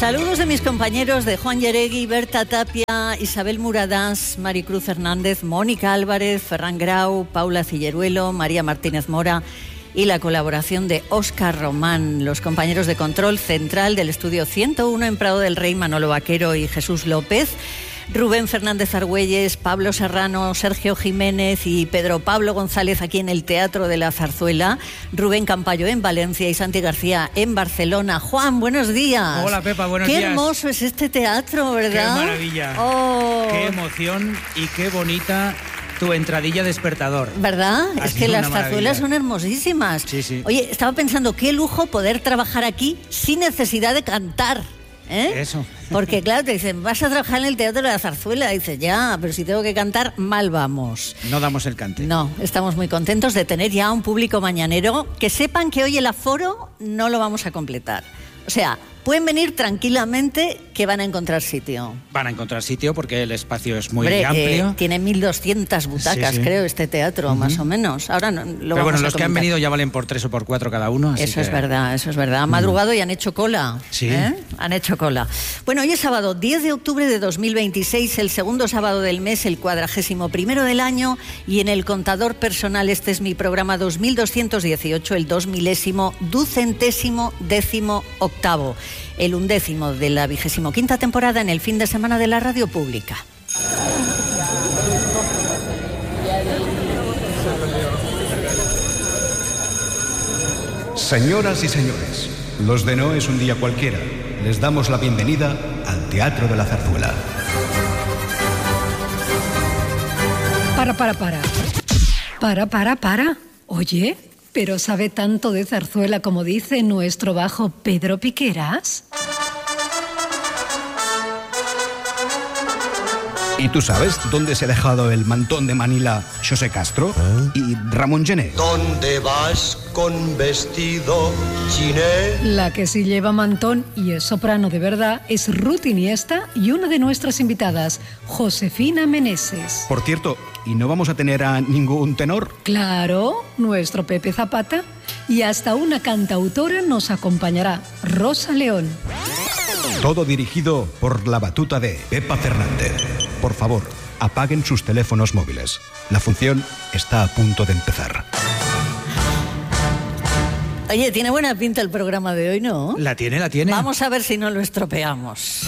Saludos de mis compañeros de Juan Yeregui, Berta Tapia, Isabel Muradás, Maricruz Hernández, Mónica Álvarez, Ferran Grau, Paula Cilleruelo, María Martínez Mora y la colaboración de Óscar Román, los compañeros de control central del estudio 101 en Prado del Rey, Manolo Vaquero y Jesús López, Rubén Fernández Argüelles, Pablo Serrano, Sergio Jiménez y Pedro Pablo González aquí en el Teatro de la Zarzuela, Rubén Campayo en Valencia y Santi García en Barcelona. Juan, buenos días. Hola Pepa, buenos días. Qué hermoso es este teatro, ¿verdad? Qué maravilla, qué emoción y qué bonita tu entradilla despertador. ¿Verdad? Es que las zarzuelas son hermosísimas. Sí, sí. Oye, estaba pensando, qué lujo poder trabajar aquí sin necesidad de cantar. Eso. Porque claro, te dicen, vas a trabajar en el Teatro de la Zarzuela. Dices, ya, pero si tengo que cantar, mal vamos. No damos el cante. No, estamos muy contentos de tener ya un público mañanero. Que sepan que hoy el aforo no lo vamos a completar. O sea, pueden venir tranquilamente, que van a encontrar sitio. Van a encontrar sitio porque el espacio es muy amplio. Tiene 1.200 butacas, sí. Creo, este teatro, más o menos. Ahora no, pero bueno, los que han venido ya valen por 3 o por 4 cada uno. Así eso es verdad, eso es verdad. Han madrugado y han hecho cola. Sí. Han hecho cola. Bueno, hoy es sábado 10 de octubre de 2026, el segundo sábado del mes, el 41º del año, y en el contador personal este es mi programa 2218, el 2000.218º, el 11º de la 25ª temporada en el fin de semana de la radio pública. Señoras y señores, los de No es un día cualquiera. Les damos la bienvenida al Teatro de la Zarzuela. Para. Oye, ¿pero sabe tanto de zarzuela como dice nuestro bajo Pedro Piqueras? ¿Y tú sabes dónde se ha dejado el mantón de Manila José Castro y Ramón Gené? ¿Dónde vas con vestido chiné? La que sí lleva mantón y es soprano de verdad es Ruth Iniesta y una de nuestras invitadas, Josefina Meneses. Por cierto, ¿y no vamos a tener a ningún tenor? Claro, nuestro Pepe Zapata. Y hasta una cantautora nos acompañará, Rosa León. Todo dirigido por la batuta de Pepa Fernández. Por favor, apaguen sus teléfonos móviles. La función está a punto de empezar. Oye, tiene buena pinta el programa de hoy, ¿no? La tiene. Vamos a ver si no lo estropeamos.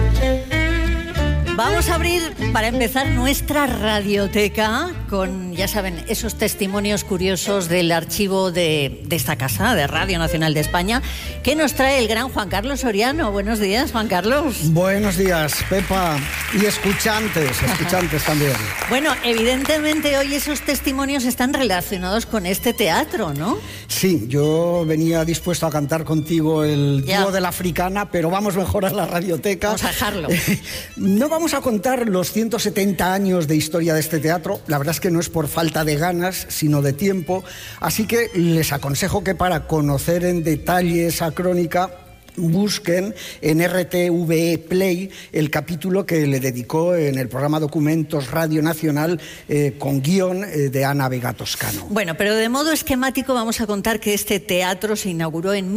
Vamos a abrir, para empezar, nuestra radioteca con, ya saben, esos testimonios curiosos del archivo de esta casa, de Radio Nacional de España, que nos trae el gran Juan Carlos Soriano. Buenos días, Juan Carlos. Buenos días, Pepa. Y escuchantes también. Bueno, evidentemente hoy esos testimonios están relacionados con este teatro, ¿no? Sí, yo venía dispuesto a cantar contigo el dúo de la Africana, pero vamos mejor a la radioteca. Vamos a dejarlo. No vamos a contar los 170 años de historia de este teatro. La verdad es que no es por falta de ganas, sino de tiempo. Así que les aconsejo que para conocer en detalle esa crónica busquen en RTVE Play el capítulo que le dedicó en el programa Documentos Radio Nacional con guión de Ana Vega Toscano. Bueno, pero de modo esquemático vamos a contar que este teatro se inauguró en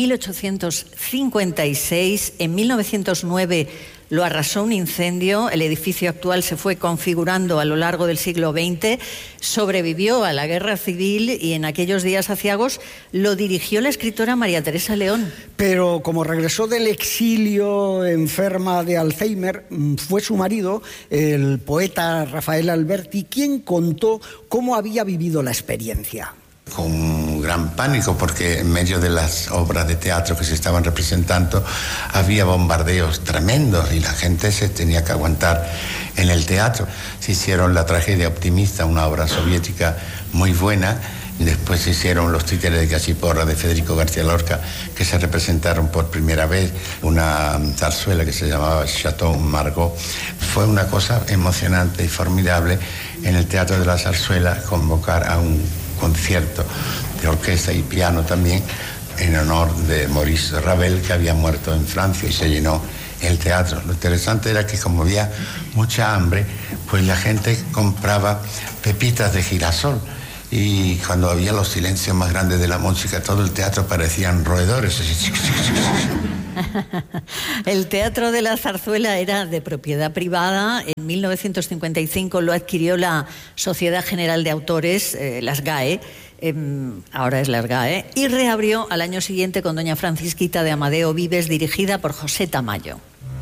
1856, en 1909 lo arrasó un incendio, el edificio actual se fue configurando a lo largo del siglo XX, sobrevivió a la guerra civil y en aquellos días aciagos lo dirigió la escritora María Teresa León. Pero como regresó del exilio enferma de Alzheimer, fue su marido, el poeta Rafael Alberti, quien contó cómo había vivido la experiencia. Con gran pánico, porque en medio de las obras de teatro que se estaban representando había bombardeos tremendos y la gente se tenía que aguantar en el teatro. Se hicieron La tragedia optimista, una obra soviética muy buena, y después se hicieron Los títeres de Cachiporra de Federico García Lorca, que se representaron por primera vez, una zarzuela que se llamaba Chateau Margaux. Fue una cosa emocionante y formidable en el Teatro de la Zarzuela convocar a un concierto de orquesta y piano también en honor de Maurice Ravel, que había muerto en Francia, y se llenó el teatro. Lo interesante era que como había mucha hambre, pues la gente compraba pepitas de girasol, y cuando había los silencios más grandes de la música, todo el teatro parecían roedores. El Teatro de la Zarzuela era de propiedad privada. En 1955 lo adquirió la Sociedad General de Autores, las GAE, ahora es las GAE, y reabrió al año siguiente con Doña Francisquita de Amadeo Vives, dirigida por José Tamayo.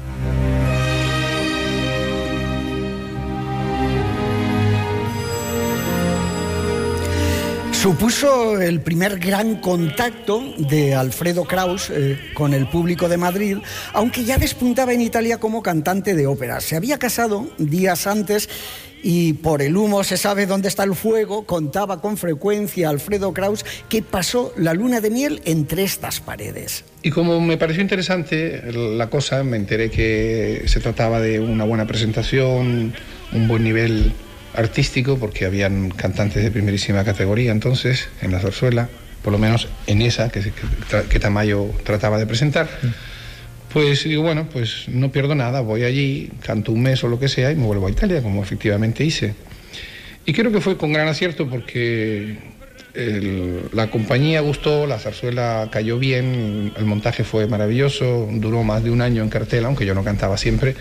Supuso el primer gran contacto de Alfredo Kraus con el público de Madrid, aunque ya despuntaba en Italia como cantante de ópera. Se había casado días antes y por el humo se sabe dónde está el fuego. Contaba con frecuencia Alfredo Kraus que pasó la luna de miel entre estas paredes. Y como me pareció interesante la cosa, me enteré que se trataba de una buena presentación, un buen nivel artístico, porque habían cantantes de primerísima categoría entonces en la zarzuela, por lo menos en esa que Tamayo trataba de presentar. Pues digo, bueno, pues no pierdo nada, voy allí, canto un mes o lo que sea y me vuelvo a Italia, como efectivamente hice. Y creo que fue con gran acierto porque la compañía gustó, la zarzuela cayó bien, el montaje fue maravilloso, duró más de un año en cartel, aunque yo no cantaba siempre.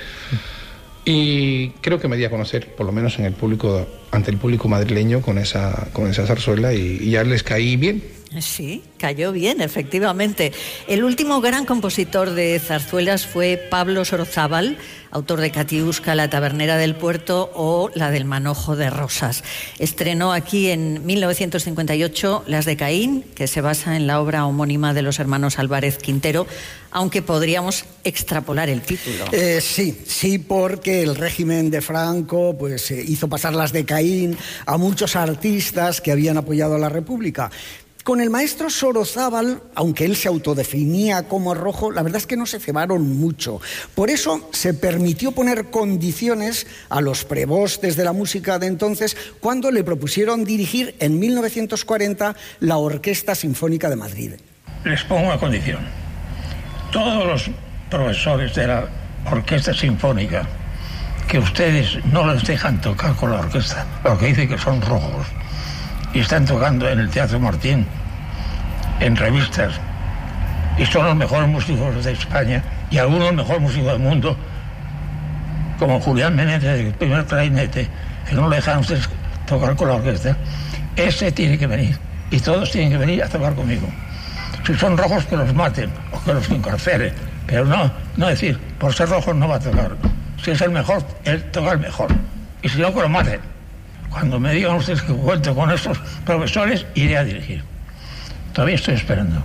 Y creo que me di a conocer, por lo menos en el público, ante el público madrileño, con esa zarzuela, y ya les caí bien. Sí, cayó bien, efectivamente. El último gran compositor de zarzuelas fue Pablo Sorozábal, autor de Catiusca, La tabernera del puerto o La del manojo de rosas. Estrenó aquí en 1958 Las de Caín, que se basa en la obra homónima de los hermanos Álvarez Quintero, aunque podríamos extrapolar el título. Sí, porque el régimen de Franco pues hizo pasar Las de Caín a muchos artistas que habían apoyado a la República. Con el maestro Sorozábal, aunque él se autodefinía como rojo, la verdad es que no se cebaron mucho. Por eso se permitió poner condiciones a los prebostes de la música de entonces cuando le propusieron dirigir en 1940 la Orquesta Sinfónica de Madrid. Les pongo una condición. Todos los profesores de la Orquesta Sinfónica que ustedes no les dejan tocar con la orquesta, porque dicen que son rojos, y están tocando en el Teatro Martín, en revistas, y son los mejores músicos de España y algunos los mejores músicos del mundo, como Julián Menéndez, el primer clarinete, que no le dejan a ustedes tocar con la orquesta. Ese tiene que venir, y todos tienen que venir a tocar conmigo. Si son rojos, que los maten o que los encarcelen, pero no decir, por ser rojos no va a tocar. Si es el mejor, él toca el mejor, y si no, que lo maten. Cuando me digan ustedes que cuento con estos profesores, iré a dirigir. Todavía estoy esperando.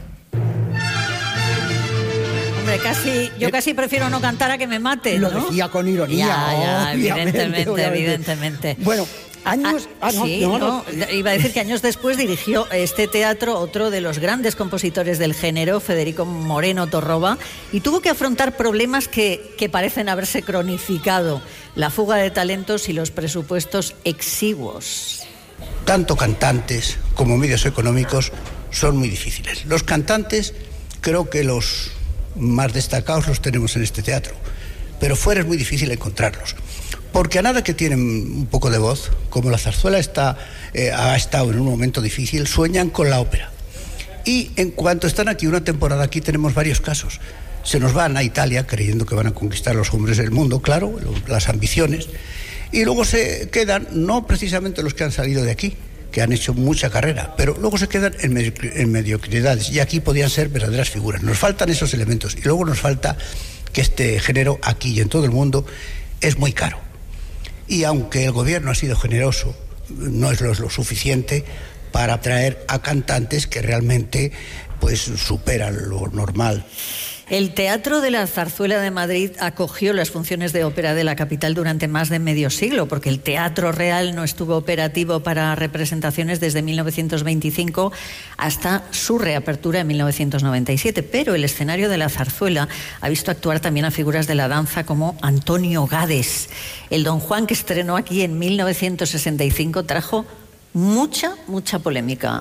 Hombre, yo casi prefiero no cantar a que me maten, ¿no? Lo decía con ironía. Ya, evidentemente. Bueno, años... Iba a decir que años después dirigió este teatro otro de los grandes compositores del género, Federico Moreno Torroba, y tuvo que afrontar problemas que parecen haberse cronificado: la fuga de talentos y los presupuestos exiguos. Tanto cantantes como medios económicos son muy difíciles. Los cantantes, creo que los más destacados los tenemos en este teatro, pero fuera es muy difícil encontrarlos, porque a nada que tienen un poco de voz, como la zarzuela ha estado en un momento difícil, sueñan con la ópera. Y en cuanto están aquí una temporada, aquí tenemos varios casos. Se nos van a Italia creyendo que van a conquistar los hombres del mundo, claro, las ambiciones, y luego se quedan, no precisamente los que han salido de aquí, que han hecho mucha carrera, pero luego se quedan en mediocridades, y aquí podían ser verdaderas figuras. Nos faltan esos elementos, y luego nos falta que este género aquí y en todo el mundo es muy caro. Y aunque el gobierno ha sido generoso, no es lo suficiente para atraer a cantantes que realmente pues superan lo normal. El Teatro de la Zarzuela de Madrid acogió las funciones de ópera de la capital durante más de medio siglo, porque el Teatro Real no estuvo operativo para representaciones desde 1925 hasta su reapertura en 1997. Pero el escenario de la zarzuela ha visto actuar también a figuras de la danza como Antonio Gades. El Don Juan, que estrenó aquí en 1965, trajo mucha polémica.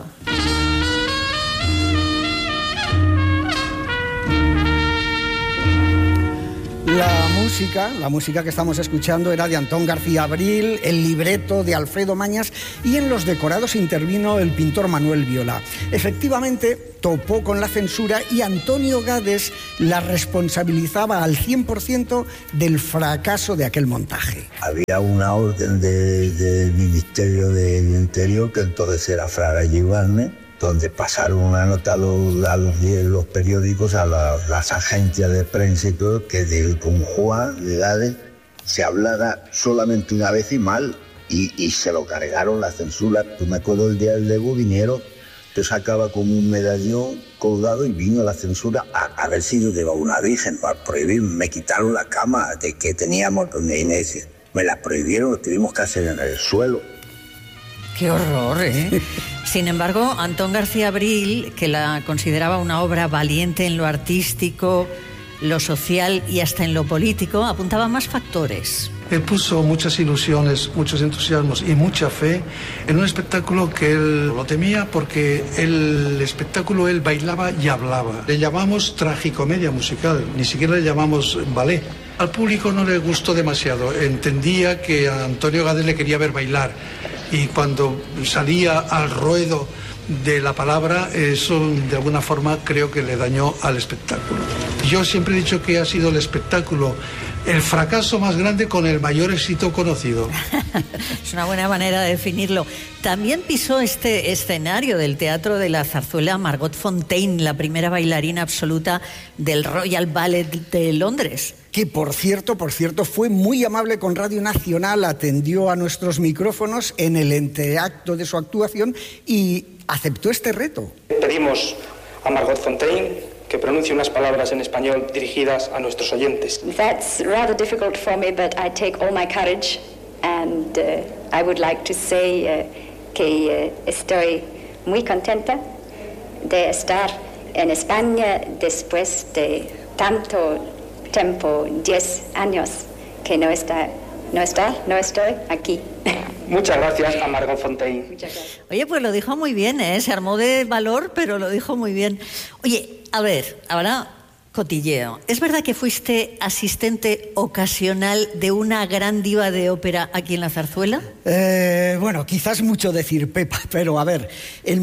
La música que estamos escuchando era de Antón García Abril, el libreto de Alfredo Mañas y en los decorados intervino el pintor Manuel Viola. Efectivamente, topó con la censura y Antonio Gades la responsabilizaba al 100% del fracaso de aquel montaje. Había una orden del Ministerio del Interior, que entonces era Fraga Giovanni, donde pasaron una nota a los periódicos, a las agencias de prensa y todo, que del Don Juan de Gades se hablara solamente una vez y mal, y se lo cargaron la censura. Pues me acuerdo el día del Lego, vinieron, te sacaba como un medallón colgado y vino la censura a ver si yo llevaba una virgen para prohibir. Me quitaron la cama de que teníamos donde Inés, me la prohibieron, lo tuvimos que hacer en el suelo. ¡Qué horror, eh! Sin embargo, Antón García Abril, que la consideraba una obra valiente en lo artístico, lo social y hasta en lo político, apuntaba más factores. Él puso muchas ilusiones, muchos entusiasmos y mucha fe en un espectáculo que él lo temía, porque el espectáculo él bailaba y hablaba. Le llamamos tragicomedia musical, ni siquiera le llamamos ballet. Al público no le gustó demasiado, entendía que a Antonio Gades le quería ver bailar, y cuando salía al ruedo de la palabra, eso de alguna forma creo que le dañó al espectáculo. Yo siempre he dicho que ha sido el espectáculo el fracaso más grande con el mayor éxito conocido. Es una buena manera de definirlo. También pisó este escenario del Teatro de la Zarzuela Margot Fonteyn, la primera bailarina absoluta del Royal Ballet de Londres. Que por cierto, fue muy amable con Radio Nacional, atendió a nuestros micrófonos en el entreacto de su actuación y aceptó este reto. Pedimos a Margot Fonteyn que pronuncie unas palabras en español dirigidas a nuestros oyentes. That's rather difficult for me, but I take all my courage, and I would like to say que estoy muy contenta de estar en España después de tanto tiempo, 10 años, que no estoy aquí. Muchas gracias a Margot Fonteyn. Oye, pues lo dijo muy bien, ¿eh? Se armó de valor, pero lo dijo muy bien. Oye, a ver, ahora cotilleo. ¿Es verdad que fuiste asistente ocasional de una gran diva de ópera aquí en la Zarzuela? Bueno, quizás mucho decir, Pepa, pero a ver, en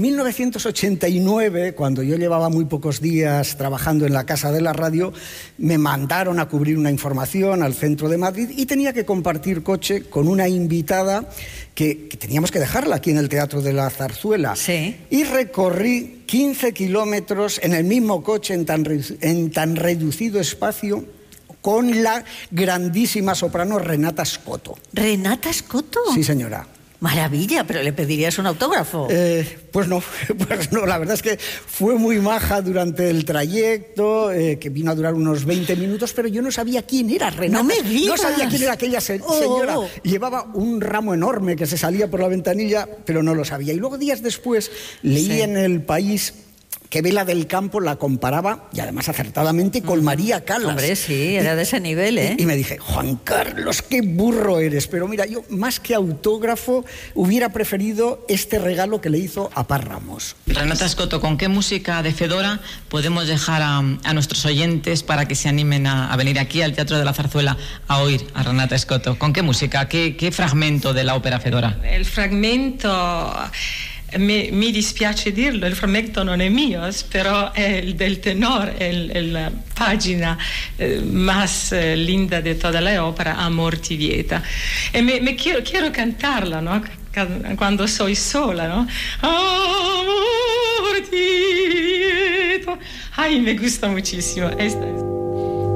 1989, cuando yo llevaba muy pocos días trabajando en la Casa de la Radio, me mandaron a cubrir una información al centro de Madrid y tenía que compartir coche con una invitada que teníamos que dejarla aquí en el Teatro de la Zarzuela. Sí. Y recorrí 15 kilómetros en el mismo coche, en tan reducido espacio, con la grandísima soprano Renata Scotto. ¿Renata Scotto? Sí, señora. Maravilla, pero ¿le pedirías un autógrafo? Pues no, la verdad es que fue muy maja durante el trayecto, que vino a durar unos 20 minutos, pero yo no sabía quién era Renata. ¡No me digas! No sabía quién era aquella señora. Llevaba un ramo enorme que se salía por la ventanilla, pero no lo sabía. Y luego días después leí en El País que Vela del Campo la comparaba, y además acertadamente, con María Callas. Hombre, sí, era de ese nivel, ¿eh? Y me dije, Juan Carlos, qué burro eres. Pero mira, yo más que autógrafo hubiera preferido este regalo que le hizo a Paz Ramos. Renata Scotto, ¿con qué música de Fedora podemos dejar a nuestros oyentes para que se animen a venir aquí al Teatro de la Zarzuela a oír a Renata Scotto? ¿Con qué música? ¿Qué fragmento de la ópera Fedora? El fragmento... Mi dispiace dirlo, il frammento non è mio, però è il del tenor, la pagina más linda de toda la ópera, Amor ti vieta. E me quiero cantarla, ¿no? Cuando soy sola, ¿no? Amor ti vieta. Ay, me gusta muchísimo. Esta es.